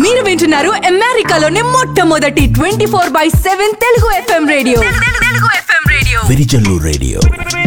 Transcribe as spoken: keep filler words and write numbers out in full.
మీరు వింటున్నారు అమెరికాలోని మొట్టమొదటి twenty four by seven Telugu FM radio Telugu FM radio Virijallu radio.